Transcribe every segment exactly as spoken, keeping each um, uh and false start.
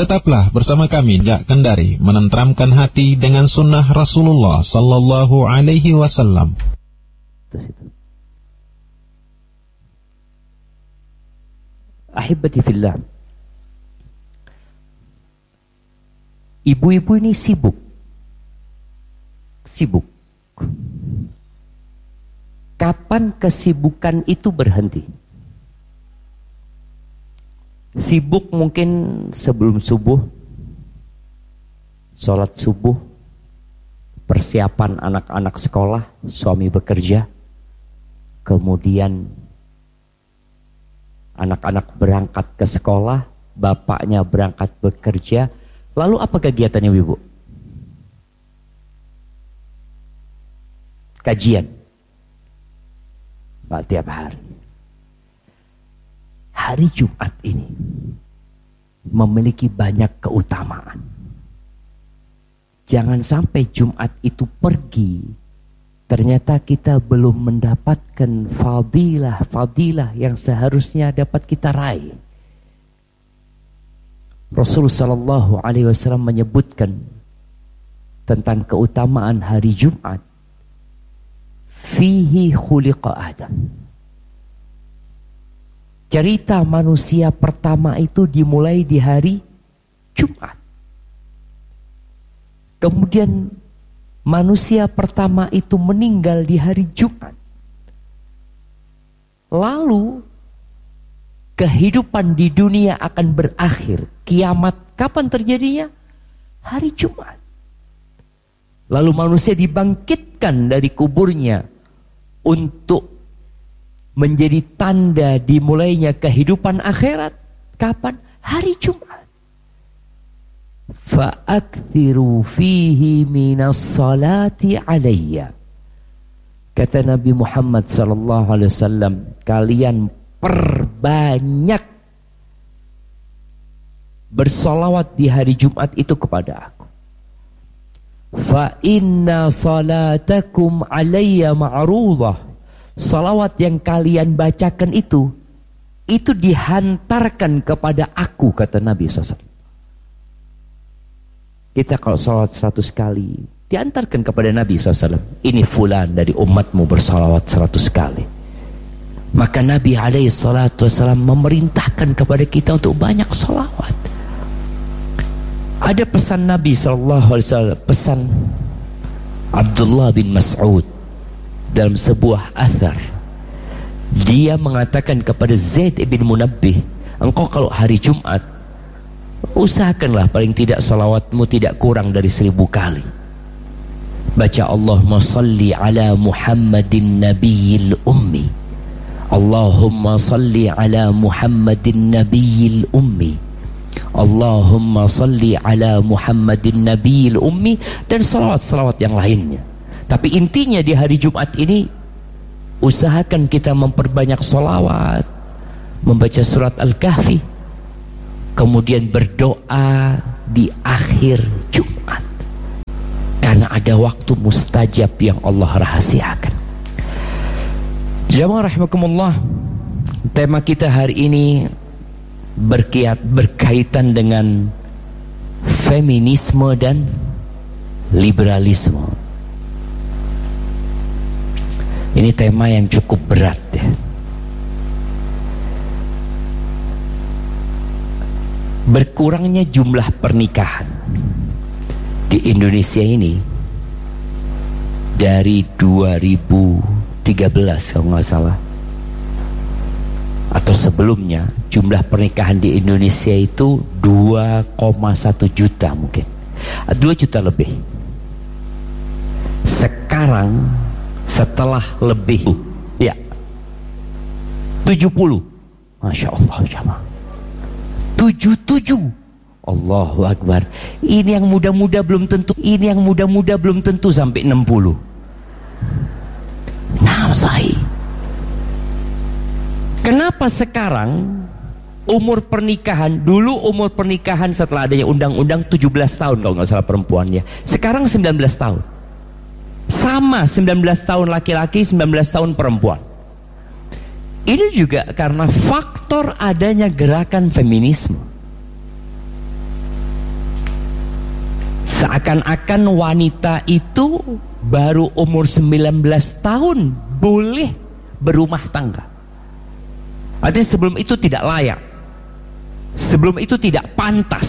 Tetaplah bersama kami Jak Kendari menenteramkan hati dengan sunnah Rasulullah Sallallahu Alaihi Wasallam. Ahibati fillah, ibu-ibu ini sibuk, sibuk. Kapan kesibukan itu berhenti? Sibuk mungkin sebelum subuh, sholat subuh, persiapan anak-anak sekolah, suami bekerja, kemudian anak-anak berangkat ke sekolah, bapaknya berangkat bekerja. Lalu apa kegiatannya ibu? Kajian. Pak, tiap hari. Hari Jumat ini memiliki banyak keutamaan. Jangan sampai Jumat itu pergi, ternyata kita belum mendapatkan fadilah-fadilah yang seharusnya dapat kita raih. Rasulullah Shallallahu Alaihi Wasallam menyebutkan tentang keutamaan hari Jumat. Fihi khuliqa Adam. Cerita manusia pertama itu dimulai di hari Jumat. Kemudian manusia pertama itu meninggal di hari Jumat. Lalu kehidupan di dunia akan berakhir. Kiamat kapan terjadinya? Hari Jumat. Lalu manusia dibangkitkan dari kuburnya untuk menjadi tanda dimulainya kehidupan akhirat. Kapan? Hari Jumat. Fa'akthiru fihi minas salati alayya. Kata Nabi Muhammad sallallahu alaihi wasallam, kalian perbanyak bersolawat di hari Jumat itu kepada aku. Fa inna salatakum alayya ma'rudah. Salawat yang kalian bacakan itu, itu dihantarkan kepada aku, kata Nabi shallallahu alaihi wasallam. Kita kalau salawat seratus kali, diantarkan kepada Nabi shallallahu alaihi wasallam. Ini fulan dari umatmu bersalawat seratus kali. Maka Nabi alaihi salatu wasallam memerintahkan kepada kita untuk banyak salawat. Ada pesan Nabi sallallahu alaihi wasallam, pesan Abdullah bin Mas'ud dalam sebuah athar. Dia mengatakan kepada Zaid bin Munabbih, engkau kalau hari Jumat usahakanlah paling tidak salawatmu tidak kurang dari seribu kali. Baca Allahumma salli ala Muhammadin nabiyil ummi. Allahumma salli ala Muhammadin nabiyil ummi. Allahumma salli ala Muhammadin nabiyil ummi, dan salawat-salawat yang lainnya. Tapi intinya di hari Jumat ini usahakan kita memperbanyak salawat, membaca surat Al-Kahfi, kemudian berdoa di akhir Jumat, karena ada waktu mustajab yang Allah rahasiakan. Jamaah rahimakumullah, tema kita hari ini berkiat berkaitan dengan feminisme dan liberalisme. Ini tema yang cukup berat ya. Berkurangnya jumlah pernikahan di Indonesia ini dari dua ribu tiga belas kalau nggak salah, atau sebelumnya, jumlah pernikahan di Indonesia itu dua koma satu juta mungkin, dua juta lebih. Sekarang setelah lebih ya tujuh puluh, Masya Allah jamaah, tujuh puluh tujuh, Allahu Akbar. Ini yang muda-muda belum tentu, ini yang muda-muda belum tentu sampai enam puluh. Nah, saya kenapa sekarang umur pernikahan, dulu umur pernikahan setelah adanya undang-undang tujuh belas tahun kalau nggak salah perempuannya, sekarang sembilan belas tahun. Sama, sembilan belas tahun laki-laki, sembilan belas tahun perempuan. Ini juga karena faktor adanya gerakan feminisme. Seakan-akan wanita itu baru umur sembilan belas tahun boleh berumah tangga. Artinya sebelum itu tidak layak, sebelum itu tidak pantas.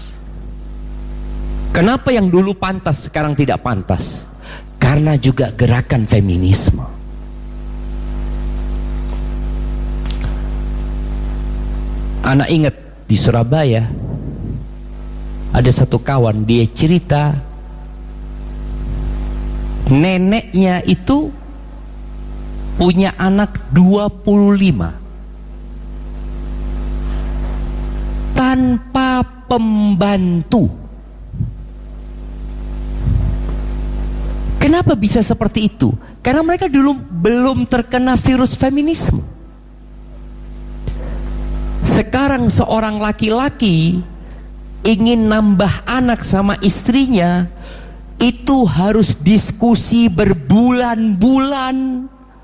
Kenapa yang dulu pantas sekarang tidak pantas? Karena juga gerakan feminisme. Anak ingat di Surabaya ada satu kawan, dia cerita neneknya itu punya anak dua puluh lima tanpa pembantu. Kenapa bisa seperti itu? Karena mereka dulu belum terkena virus feminisme. Sekarang seorang laki-laki ingin nambah anak sama istrinya, itu harus diskusi berbulan-bulan.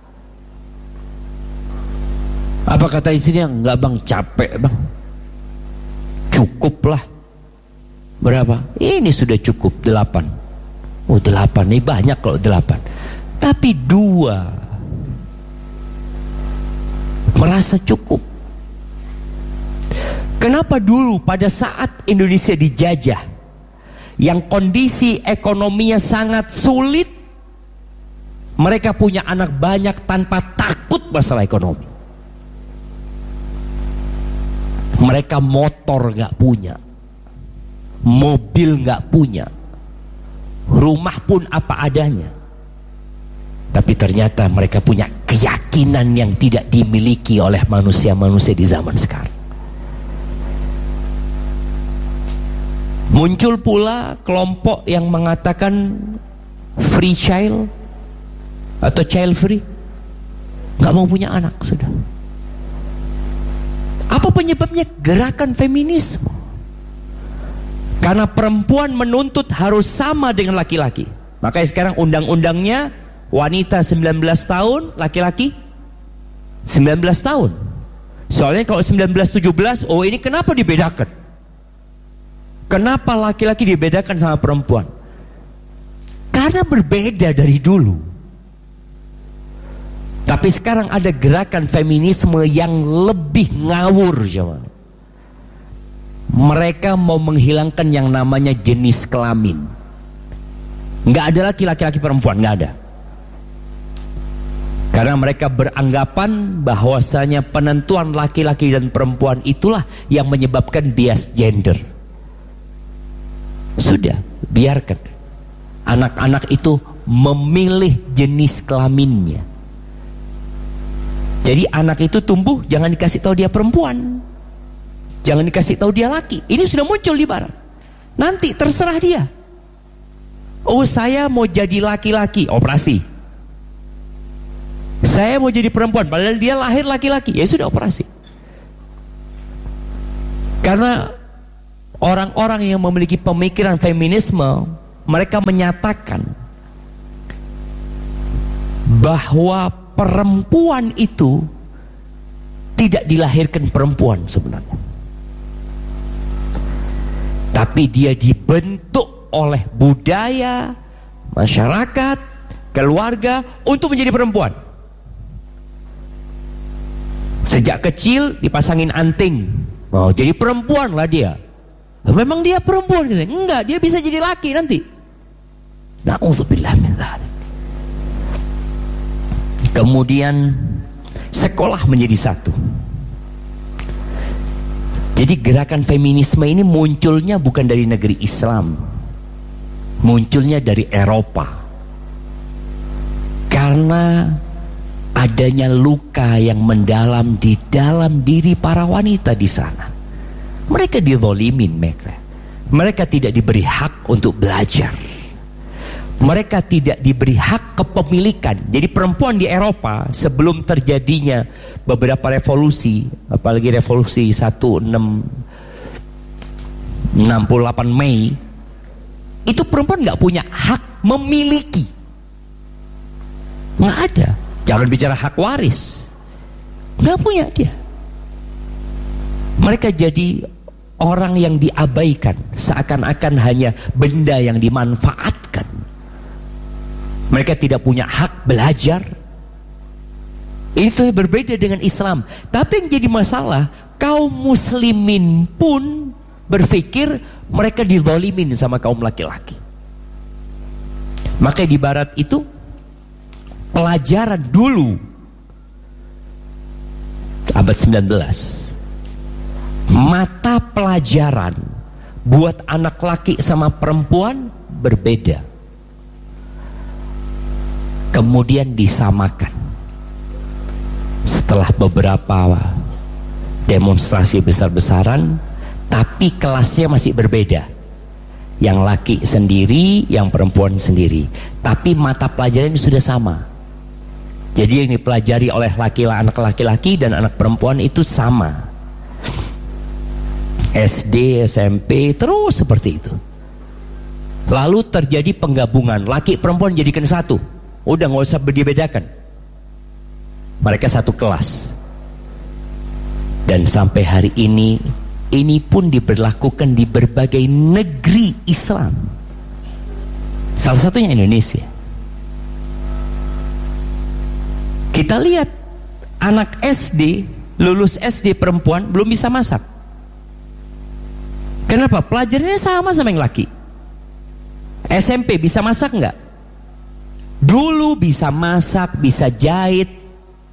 Apa kata istrinya? Enggak bang, capek bang. Cukup lah. Berapa? Ini sudah cukup, delapan. Oh delapan, ini banyak kalau delapan. Tapi dua merasa cukup. Kenapa dulu pada saat Indonesia dijajah, yang kondisi ekonominya sangat sulit, mereka punya anak banyak tanpa takut masalah ekonomi. Mereka motor gak punya, mobil gak punya, rumah pun apa adanya. Tapi ternyata mereka punya keyakinan yang tidak dimiliki oleh manusia-manusia di zaman sekarang. Muncul pula kelompok yang mengatakan free child atau child free, gak mau punya anak sudah. Apa penyebabnya? Gerakan feminisme. Karena perempuan menuntut harus sama dengan laki-laki. Makanya sekarang undang-undangnya wanita sembilan belas tahun, laki-laki sembilan belas tahun. Soalnya kalau sembilan belas tujuh belas, oh ini kenapa dibedakan? Kenapa laki-laki dibedakan sama perempuan? Karena berbeda dari dulu. Tapi sekarang ada gerakan feminisme yang lebih ngawur, jemaah. Mereka mau menghilangkan yang namanya jenis kelamin. Nggak ada lagi laki-laki perempuan, nggak ada. Karena mereka beranggapan bahwasanya penentuan laki-laki dan perempuan itulah yang menyebabkan bias gender. Sudah, biarkan anak-anak itu memilih jenis kelaminnya. Jadi anak itu tumbuh, jangan dikasih tahu dia perempuan, jangan dikasih tahu dia laki. Ini sudah muncul di barat. Nanti terserah dia. Oh saya mau jadi laki-laki, operasi. Saya mau jadi perempuan, padahal dia lahir laki-laki, ya sudah operasi. Karena orang-orang yang memiliki pemikiran feminisme, mereka menyatakan bahwa perempuan itu tidak dilahirkan perempuan sebenarnya, tapi dia dibentuk oleh budaya, masyarakat, keluarga untuk menjadi perempuan. Sejak kecil dipasangin anting, mau jadi perempuan lah dia. Memang dia perempuan gitu? Enggak, dia bisa jadi laki nanti. Na'udzubillah min dzalik. Kemudian sekolah menjadi satu. Jadi gerakan feminisme ini munculnya bukan dari negeri Islam, munculnya dari Eropa. Karena adanya luka yang mendalam di dalam diri para wanita di sana. Mereka dizolimin, mereka. Mereka tidak diberi hak untuk belajar. Mereka tidak diberi hak kepemilikan. Jadi perempuan di Eropa sebelum terjadinya beberapa revolusi, apalagi revolusi seribu enam ratus enam puluh delapan Mei, itu perempuan nggak punya hak memiliki. Nggak ada. Jangan bicara hak waris. Nggak punya dia. Mereka jadi orang yang diabaikan, seakan-akan hanya benda yang dimanfaatkan. Mereka tidak punya hak belajar. Itu berbeda dengan Islam. Tapi yang jadi masalah, kaum muslimin pun berpikir mereka dizalimin sama kaum laki-laki. Maka di barat itu pelajaran dulu abad sembilan belas, mata pelajaran buat anak laki sama perempuan berbeda. Kemudian disamakan. Setelah beberapa demonstrasi besar-besaran, tapi kelasnya masih berbeda. Yang laki sendiri, yang perempuan sendiri. Tapi mata pelajaran sudah sama. Jadi yang dipelajari oleh laki-laki, anak laki-laki dan anak perempuan itu sama. S D, S M P, terus seperti itu. Lalu terjadi penggabungan, laki perempuan jadikan satu. Udah gak usah dibedakan. Mereka satu kelas. Dan sampai hari ini, ini pun diberlakukan di berbagai negeri Islam. Salah satunya Indonesia. Kita lihat anak S D, lulus S D perempuan belum bisa masak. Kenapa? Pelajarannya sama sama yang laki. S M P bisa masak nggak? Dulu bisa masak, bisa jahit,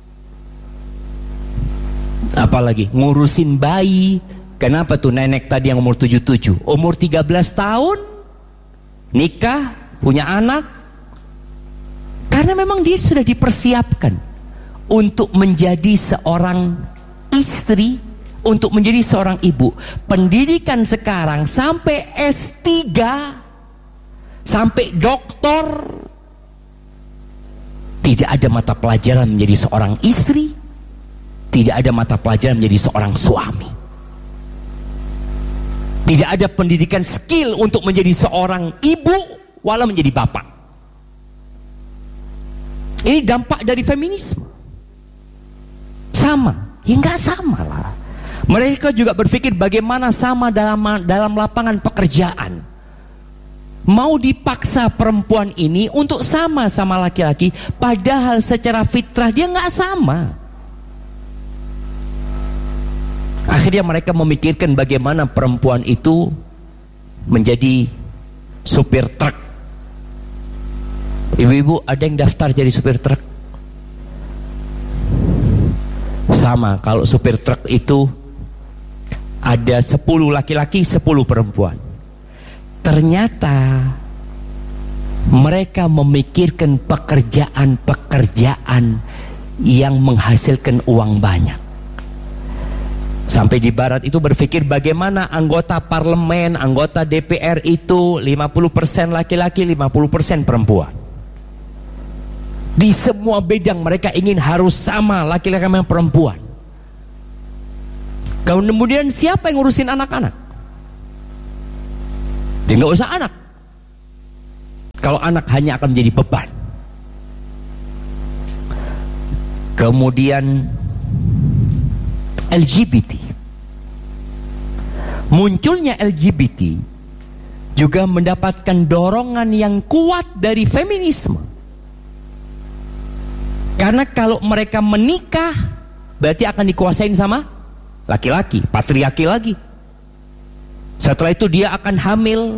apalagi ngurusin bayi. Kenapa tuh nenek tadi yang umur tujuh puluh tujuh, umur tiga belas tahun nikah, punya anak? Karena memang dia sudah dipersiapkan untuk menjadi seorang istri, untuk menjadi seorang ibu. Pendidikan sekarang sampai S tiga, sampai doktor, tidak ada mata pelajaran menjadi seorang istri, tidak ada mata pelajaran menjadi seorang suami. Tidak ada pendidikan skill untuk menjadi seorang ibu, walau menjadi bapak. Ini dampak dari feminisme. Sama? Ya nggak sama lah. Mereka juga berpikir bagaimana sama dalam dalam lapangan pekerjaan. Mau dipaksa perempuan ini untuk sama sama laki-laki, padahal secara fitrah dia nggak sama. Akhirnya mereka memikirkan bagaimana perempuan itu menjadi supir truk. Ibu-ibu ada yang daftar jadi supir truk? Sama, kalau supir truk itu ada sepuluh laki-laki, sepuluh perempuan. Ternyata mereka memikirkan pekerjaan-pekerjaan yang menghasilkan uang banyak. Sampai di barat itu berpikir bagaimana anggota parlemen, anggota D P R itu lima puluh persen laki-laki, lima puluh persen perempuan. Di semua bidang mereka ingin harus sama laki-laki sama perempuan. Kemudian siapa yang ngurusin anak-anak? Dia nggak usah anak. Kalau anak hanya akan menjadi beban. Kemudian L G B T. Munculnya L G B T juga mendapatkan dorongan yang kuat dari feminisme. Karena kalau mereka menikah, berarti akan dikuasain sama laki-laki, patriarki lagi. Setelah itu dia akan hamil.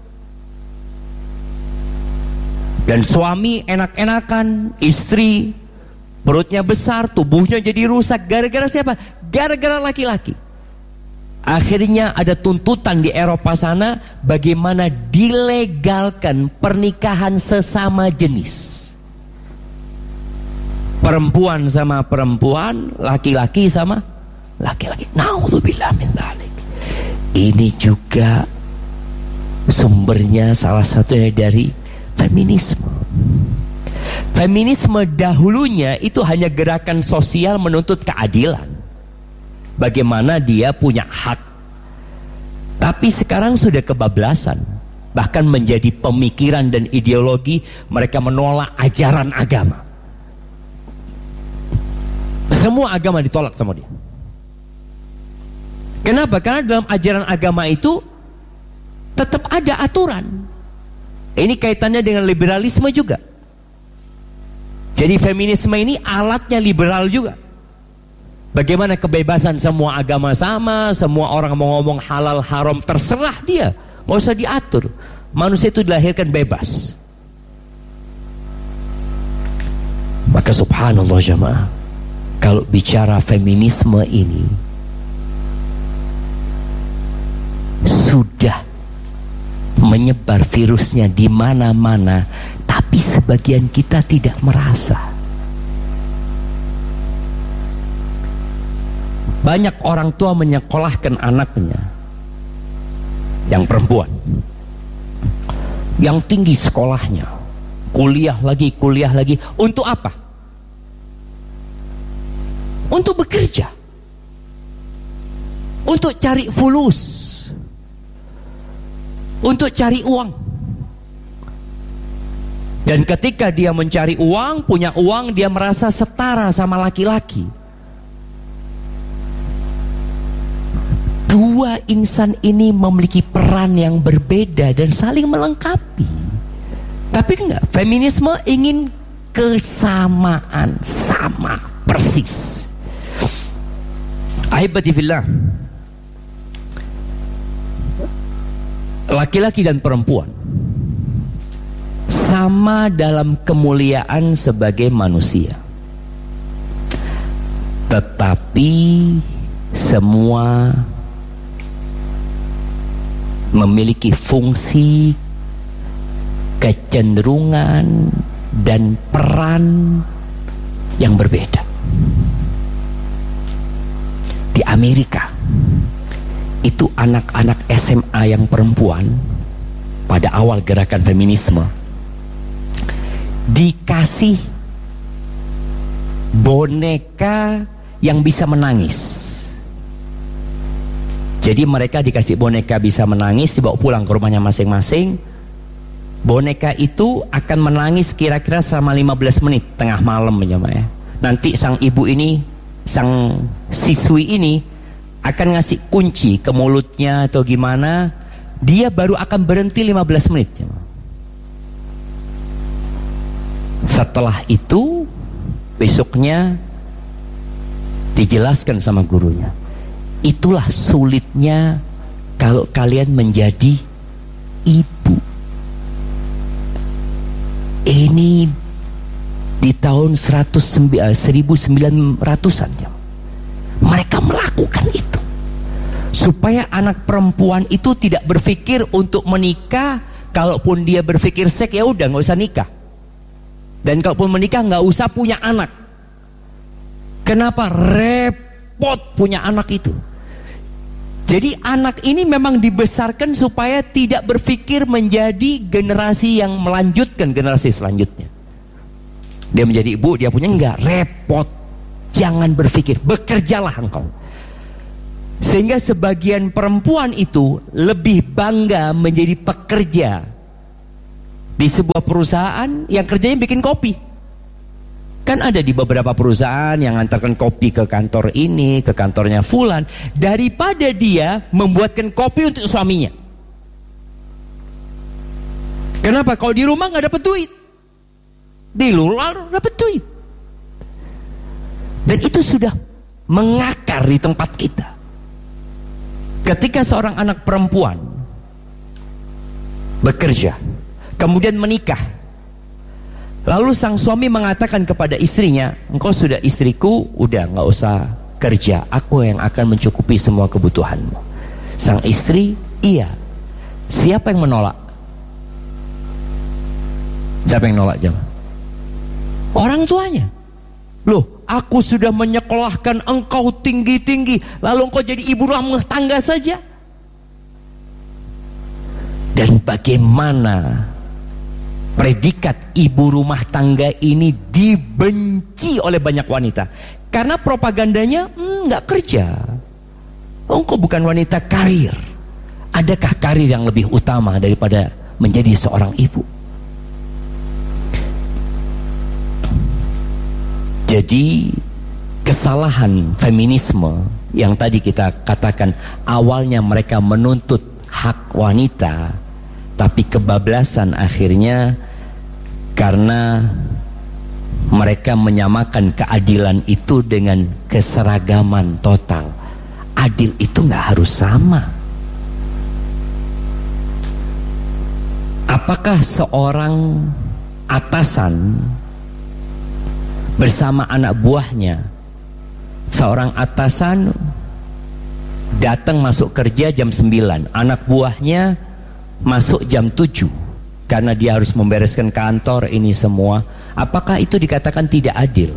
Dan suami enak-enakan, istri perutnya besar, tubuhnya jadi rusak. Gara-gara siapa? Gara-gara laki-laki. Akhirnya ada tuntutan di Eropa sana, bagaimana dilegalkan pernikahan sesama jenis. Perempuan sama perempuan, laki-laki sama laki-laki. Na'udzubillah min dzalik. Ini juga sumbernya salah satunya dari feminisme. Feminisme dahulunya itu hanya gerakan sosial menuntut keadilan. Bagaimana dia punya hak. Tapi sekarang sudah kebablasan. Bahkan menjadi pemikiran dan ideologi, mereka menolak ajaran agama. Semua agama ditolak sama dia. Kenapa? Karena dalam ajaran agama itu tetap ada aturan. Ini kaitannya dengan liberalisme juga. Jadi feminisme ini alatnya liberal juga. Bagaimana kebebasan semua agama sama, semua orang mau ngomong halal haram terserah dia, nggak usah diatur. Manusia itu dilahirkan bebas. Maka subhanallah jamaah, kalau bicara feminisme ini sudah menyebar virusnya di mana-mana, tapi sebagian kita tidak merasa. Banyak orang tua menyekolahkan anaknya yang perempuan, yang tinggi sekolahnya, kuliah lagi, kuliah lagi. Untuk apa? Untuk bekerja, untuk cari fulus, untuk cari uang. Dan ketika dia mencari uang, punya uang, dia merasa setara sama laki-laki. Dua insan ini memiliki peran yang berbeda dan saling melengkapi. Tapi enggak, feminisme ingin kesamaan, sama persis. Ahibati fillah, laki-laki dan perempuan sama dalam kemuliaan sebagai manusia, tetapi semua memiliki fungsi, kecenderungan, dan peran yang berbeda. Di Amerika itu anak-anak S M A yang perempuan pada awal gerakan feminisme dikasih boneka yang bisa menangis. Jadi mereka dikasih boneka bisa menangis, dibawa pulang ke rumahnya masing-masing. Boneka itu akan menangis kira-kira selama lima belas menit, tengah malam ya. Nanti sang ibu ini, sang siswi ini akan ngasih kunci ke mulutnya atau gimana, dia baru akan berhenti lima belas menit ya. Setelah itu besoknya dijelaskan sama gurunya. Itulah sulitnya kalau kalian menjadi ibu. Ini di tahun seribu sembilan ratusan ya. Mereka melakukan itu supaya anak perempuan itu tidak berpikir untuk menikah. Kalaupun dia berpikir seks, ya udah nggak usah nikah. Dan kalaupun menikah nggak usah punya anak. Kenapa? Repot punya anak itu. Jadi anak ini memang dibesarkan supaya tidak berpikir menjadi generasi yang melanjutkan generasi selanjutnya. Dia menjadi ibu, dia punya enggak, repot. Jangan berpikir, bekerjalah engkau. Sehingga sebagian perempuan itu lebih bangga menjadi pekerja di sebuah perusahaan yang kerjanya bikin kopi. Kan ada di beberapa perusahaan yang antarkan kopi ke kantor ini, ke kantornya fulan, daripada dia membuatkan kopi untuk suaminya. Kenapa? Kalau di rumah nggak dapat duit, di luar dapat duit. Dan itu sudah mengakar di tempat kita. Ketika seorang anak perempuan bekerja, kemudian menikah, lalu sang suami mengatakan kepada istrinya, engkau sudah istriku, udah nggak usah kerja, aku yang akan mencukupi semua kebutuhanmu. Sang istri, iya. Siapa yang menolak? Siapa yang nolak jemaah? Orang tuanya. Loh, aku sudah menyekolahkan engkau tinggi-tinggi, lalu engkau jadi ibu rumah tangga saja? Dan bagaimana predikat ibu rumah tangga ini dibenci oleh banyak wanita? Karena propagandanya hmm, gak kerja. Oh, engkau bukan wanita karir. Adakah karir yang lebih utama daripada menjadi seorang ibu? Jadi kesalahan feminisme yang tadi kita katakan awalnya mereka menuntut hak wanita, tapi kebablasan akhirnya karena mereka menyamakan keadilan itu dengan keseragaman total. Adil itu nggak harus sama. Apakah seorang atasan bersama anak buahnya, seorang atasan datang masuk kerja jam sembilan, anak buahnya masuk jam tujuh karena dia harus membereskan kantor ini semua, apakah itu dikatakan tidak adil?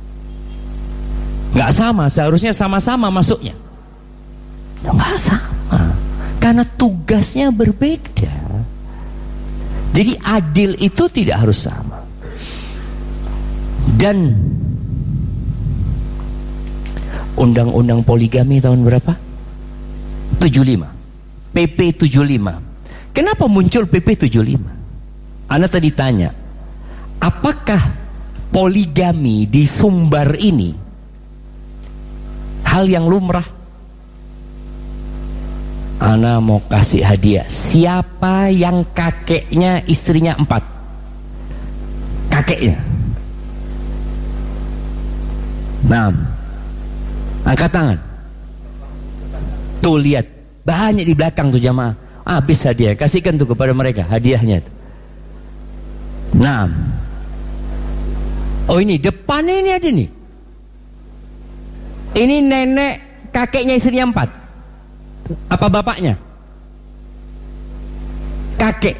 Nggak sama, seharusnya sama-sama masuknya. Nggak sama, karena tugasnya berbeda. Jadi adil itu tidak harus sama. Dan undang-undang poligami tahun berapa? tujuh puluh lima. P P tujuh puluh lima. Kenapa muncul P P tujuh puluh lima? Anda tadi tanya, apakah poligami di Sumbar ini hal yang lumrah? Ana mau kasih hadiah. Siapa yang kakeknya istrinya empat? Kakeknya. Nah, angkat tangan. Tuh lihat, banyak di belakang tuh jamaah. Habis hadiah, kasihkan tuh kepada mereka hadiahnya. Nah, oh ini depannya ini ada nih. Ini nenek kakeknya istrinya empat. Apa bapaknya? Kakek.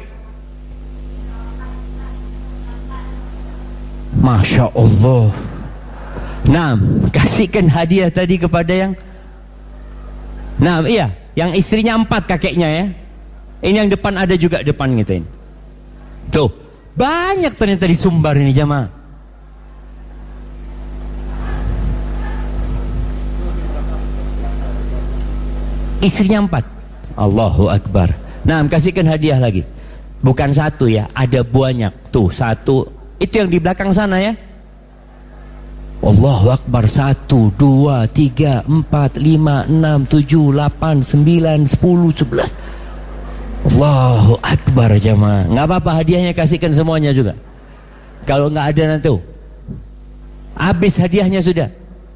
Masya Allah. Nah, kasihkan hadiah tadi kepada yang, nah iya, yang istrinya empat kakeknya ya. Ini yang depan ada juga depan gitu ini. Tuh, banyak ternyata di Sumbar ini jamaah. Istrinya empat. Allahu Akbar. Nah, kasihkan hadiah lagi. Bukan satu ya, ada banyak. Tuh, satu. Itu yang di belakang sana ya. Allahu Akbar. Satu, dua, tiga, empat, lima, enam, tujuh, delapan, sembilan, sepuluh, sebelas. Allahu Akbar jamaah. Nggak apa-apa, hadiahnya kasihkan semuanya juga. Kalau nggak ada nanti tuh, habis hadiahnya sudah.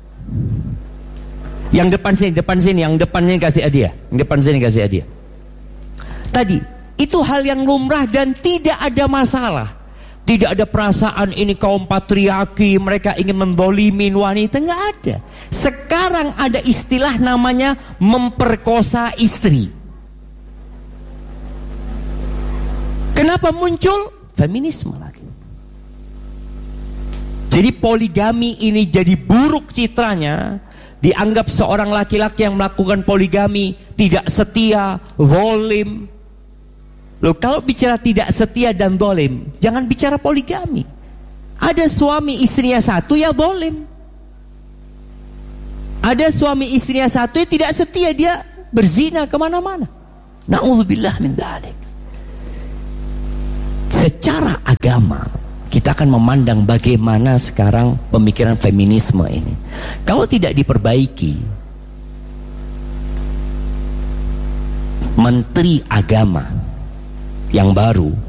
Yang depan sini, depan sini, yang depannya kasih hadiah. Yang depan sini kasih hadiah. Tadi, itu hal yang lumrah dan tidak ada masalah. Tidak ada perasaan ini kaum patriarki, mereka ingin mendolimin wanita, nggak ada. Sekarang ada istilah namanya memperkosa istri. Kenapa muncul? Feminisme lagi. Jadi poligami ini jadi buruk citranya. Dianggap seorang laki-laki yang melakukan poligami tidak setia, zalim. Loh, kalau bicara tidak setia dan zalim, jangan bicara poligami. Ada suami istrinya satu ya zalim. Ada suami istrinya satu ya tidak setia, dia berzina kemana-mana. Na'udzubillah min dzalik. Secara agama kita akan memandang bagaimana sekarang pemikiran feminisme ini. Kalau tidak diperbaiki, Menteri Agama yang baru